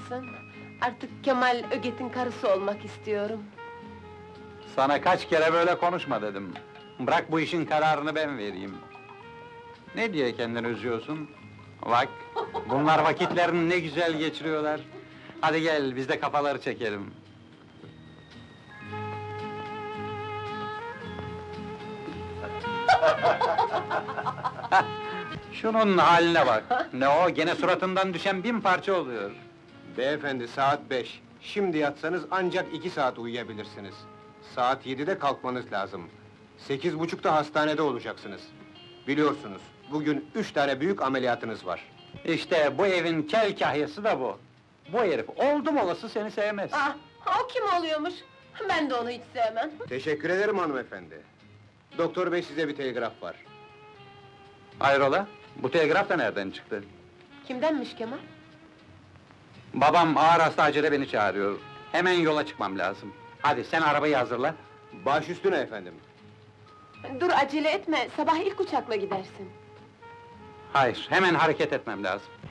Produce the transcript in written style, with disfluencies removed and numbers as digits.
musun? Artık Kemal Öget'in karısı olmak istiyorum. Sana kaç kere böyle konuşma dedim. Bırak bu işin kararını ben vereyim. Ne diye kendini üzüyorsun? Bak, bunlar vakitlerini ne güzel geçiriyorlar. Hadi gel, biz de kafaları çekelim. Şunun haline bak! Ne o, gene suratından düşen 1000 parça oluyor. Beyefendi, saat 5. Şimdi yatsanız ancak 2 saat uyuyabilirsiniz. Saat 7'de kalkmanız lazım. 8.30'da hastanede olacaksınız. Biliyorsunuz, bugün 3 tane büyük ameliyatınız var. İşte bu evin kel kahyası da bu. Bu herif oldum olası seni sevmez. Ah, o kim oluyormuş? Ben de onu hiç sevmem. Teşekkür ederim hanımefendi. Doktor bey, size bir telgraf var. Hayrola? Bu telgraf da nereden çıktı? Kimdenmiş Kemal? Babam ağır hasta acele beni çağırıyor. Hemen yola çıkmam lazım. Hadi sen arabayı hazırla. Baş üstüne efendim. Dur acele etme, sabah ilk uçakla gidersin. Hayır, hemen hareket etmem lazım.